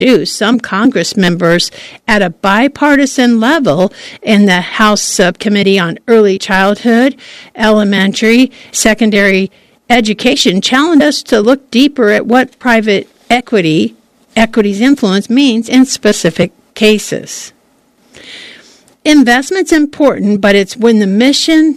some Congress members at a bipartisan level in the House Subcommittee on Early Childhood, Elementary, Secondary Education challenged us to look deeper at what private equity's influence means in specific cases. Investment's important, but it's when the mission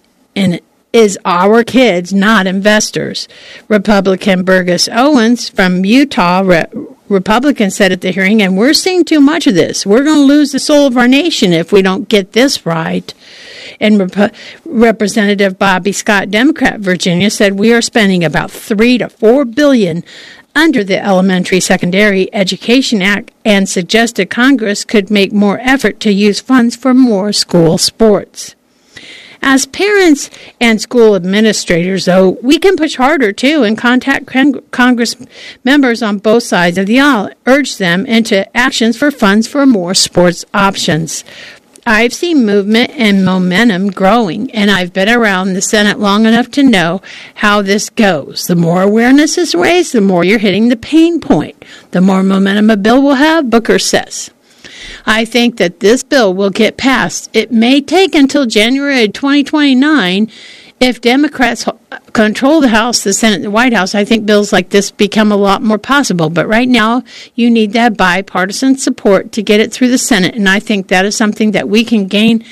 is our kids, not investors. Republican Burgess Owens from Utah, Republican, said at the hearing, and we're seeing too much of this. We're going to lose the soul of our nation if we don't get this right. And Representative Bobby Scott, Democrat, Virginia, said we are spending about $3 to $4 billion under the Elementary Secondary Education Act and suggested Congress could make more effort to use funds for more school sports. As parents and school administrators, though, we can push harder, too, and contact Congress members on both sides of the aisle, urge them into actions for funds for more sports options. I've seen movement and momentum growing, and I've been around the Senate long enough to know how this goes. The more awareness is raised, the more you're hitting the pain point. The more momentum a bill will have, Booker says. I think that this bill will get passed. It may take until January 2029. If Democrats control the House, the Senate, and the White House, I think bills like this become a lot more possible. But right now, you need that bipartisan support to get it through the Senate. And I think that is something that we can gain,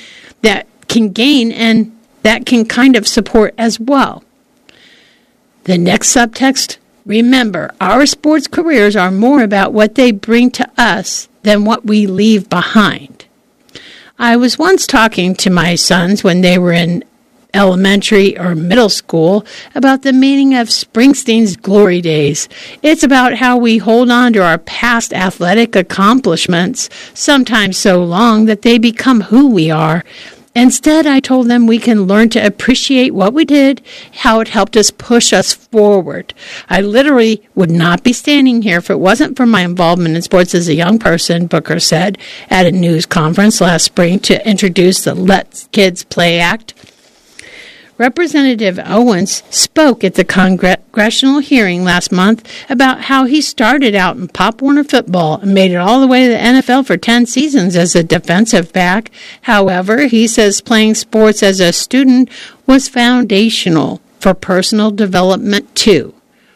and that can kind of support as well. The next subtext, remember, our sports careers are more about what they bring to us than what we leave behind. I was once talking to my sons when they were in elementary or middle school about the meaning of Springsteen's Glory Days. It's about how we hold on to our past athletic accomplishments, sometimes so long that they become who we are. Instead, I told them we can learn to appreciate what we did, how it helped us push us forward. I literally would not be standing here if it wasn't for my involvement in sports as a young person, Booker said at a news conference last spring to introduce the Let Kids Play Act. Representative Owens spoke at the congressional hearing last month about how he started out in Pop Warner football and made it all the way to the NFL for 10 seasons as a defensive back. However, he says playing sports as a student was foundational for personal development too.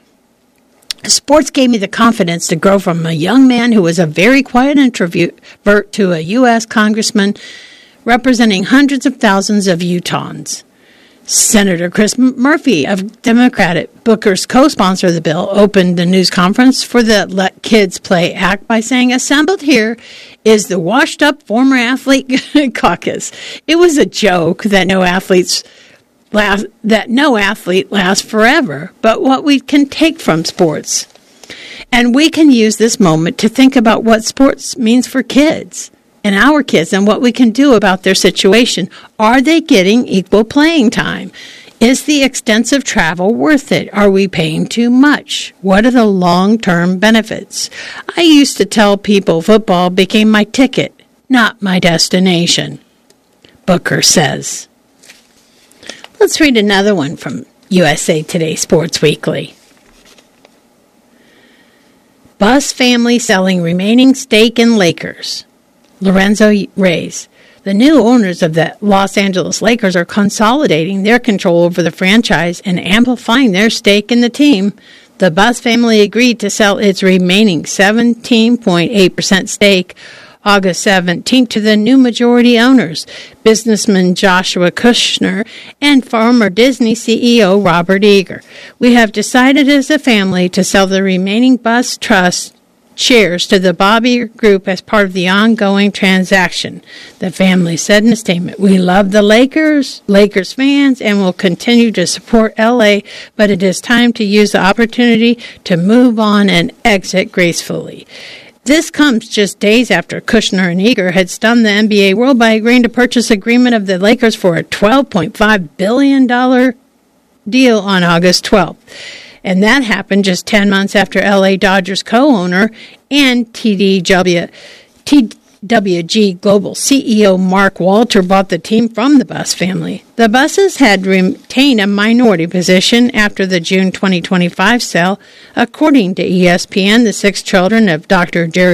Sports gave me the confidence to grow from a young man who was a very quiet introvert to a U.S. congressman representing hundreds of thousands of Utahns. Senator Chris Murphy of Democratic, Booker's co-sponsor of the bill, opened the news conference for the Let Kids Play Act by saying, assembled here is the washed-up former athlete caucus. It was a joke that no athlete lasts forever, but what we can take from sports. And we can use this moment to think about what sports means for kids. And our kids and what we can do about their situation. Are they getting equal playing time? Is the extensive travel worth it? Are we paying too much? What are the long-term benefits? I used to tell people football became my ticket, not my destination, Booker says. Let's read another one from USA Today Sports Weekly. Bus family selling remaining stake in Lakers. Lorenzo Reyes. The new owners of the Los Angeles Lakers are consolidating their control over the franchise and amplifying their stake in the team. The Bus family agreed to sell its remaining 17.8% stake August 17th to the new majority owners, businessman Joshua Kushner and former Disney CEO Robert Iger. We have decided as a family to sell the remaining Bus Trust shares to the Bobby Group as part of the ongoing transaction, the family said in a statement. We love the Lakers fans, and will continue to support LA, but it is time to use the opportunity to move on and exit gracefully. This comes just days after Kushner and Iger had stunned the NBA world by agreeing to purchase agreement of the Lakers for a $12.5 billion deal on August 12th. And that happened just 10 months after LA Dodgers co-owner and TDW WG Global CEO Mark Walter bought the team from the Buss family. The Busses had retained a minority position after the June 2025 sale. According to ESPN, the 6 children of Dr. Jerry